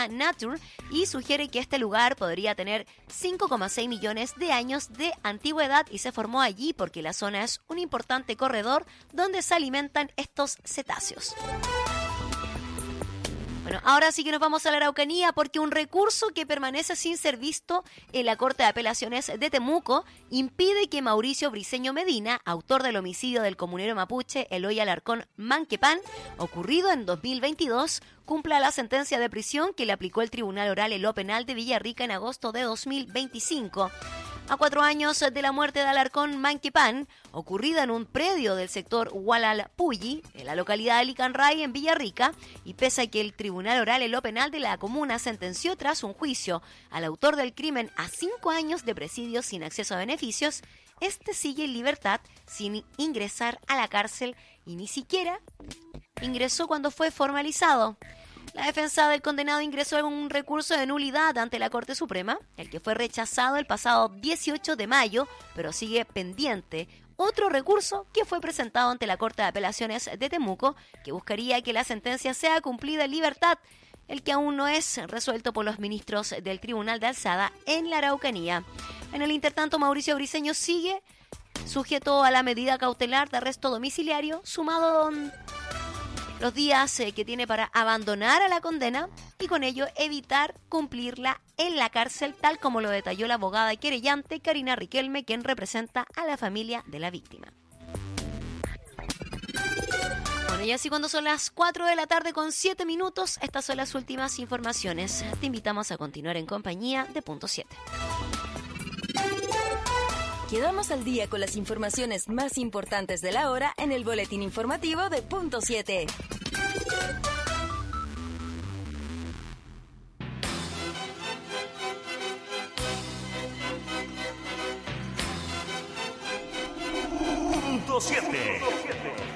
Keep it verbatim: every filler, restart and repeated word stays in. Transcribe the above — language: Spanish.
revista Nature y sugiere que este lugar podría tener cinco coma seis millones de años de antigüedad y se formó allí porque la zona es un importante corredor donde se alimentan estos cetáceos. Bueno, ahora sí que nos vamos a la Araucanía porque un recurso que permanece sin ser visto en la Corte de Apelaciones de Temuco impide que Mauricio Briceño Medina, autor del homicidio del comunero mapuche Eloy Alarcón Manquepán, ocurrido en dos mil veintidós, cumpla la sentencia de prisión que le aplicó el Tribunal Oral en lo Penal de Villarrica en agosto de dos mil veinticinco. A cuatro años de la muerte de Alarcón Manquepán, ocurrida en un predio del sector Hualalpulli, en la localidad de Licanray, en Villarrica, y pese a que el Tribunal Oral en lo Penal de la comuna sentenció tras un juicio al autor del crimen a cinco años de presidio sin acceso a beneficios, este sigue en libertad sin ingresar a la cárcel y ni siquiera ingresó cuando fue formalizado. La defensa del condenado ingresó en un recurso de nulidad ante la Corte Suprema, el que fue rechazado el pasado dieciocho de mayo, pero sigue pendiente otro recurso que fue presentado ante la Corte de Apelaciones de Temuco, que buscaría que la sentencia sea cumplida en libertad, el que aún no es resuelto por los ministros del Tribunal de Alzada en la Araucanía. En el intertanto, Mauricio Briceño sigue sujeto a la medida cautelar de arresto domiciliario, sumado los días eh, que tiene para abandonar a la condena y con ello evitar cumplirla en la cárcel, tal como lo detalló la abogada y querellante Karina Riquelme, quien representa a la familia de la víctima. Bueno, y así cuando son las cuatro de la tarde con siete minutos, estas son las últimas informaciones. Te invitamos a continuar en compañía de Punto siete. Quedamos al día con las informaciones más importantes de la hora en el boletín informativo de Punto siete. Punto siete.